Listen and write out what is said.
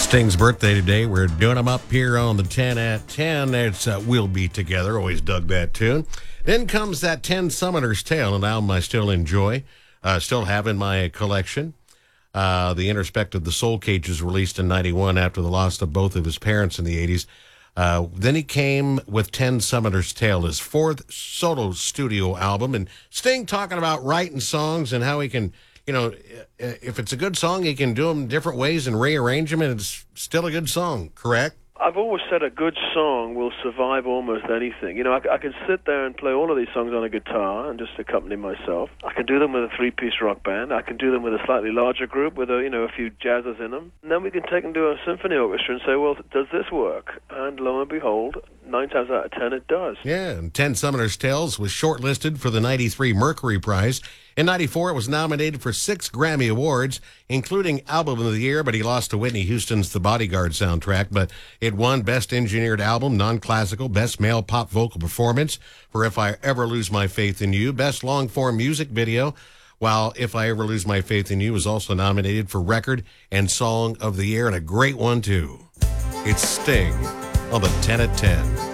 Sting's birthday today. We're doing them up here on the 10 at 10. It's We'll Be Together. Always dug that tune. Then comes that 10 Summoner's Tale, an album I still enjoy, still have in my collection. The Introspect of the Soul Cages released in 91 after the loss of both of his parents in the 80s. Then he came with 10 Summoner's Tale, his fourth solo studio album. And Sting talking about writing songs and how he can, if it's a good song, he can do them different ways and rearrange them, and it's still a good song, correct? I've always said a good song will survive almost anything. I can sit there and play all of these songs on a guitar and just accompany myself. I can do them with a three-piece rock band. I can do them with a slightly larger group with a few jazzers in them. And then we can take them to a symphony orchestra and say, well, does this work? And lo and behold, 9 times out of 10 it does. Yeah, and 10 Summoner's Tales was shortlisted for the 93 Mercury Prize. In 94, it was nominated for 6 Grammy Awards, including Album of the Year, but he lost to Whitney Houston's The Bodyguard soundtrack. But it won Best Engineered Album, Non-Classical, Best Male Pop Vocal Performance for If I Ever Lose My Faith in You, Best Long-Form Music Video, while If I Ever Lose My Faith in You was also nominated for Record and Song of the Year, and a great one, too. It's Sting on the 10 at 10.